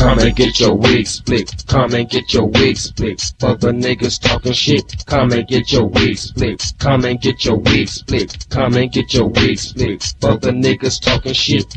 Come and get your wig split. Come and get your wig split. For the niggas talking shit. Come and get your wig split. Come and get your wig split. Come and get your wig split. For the niggas talking shit.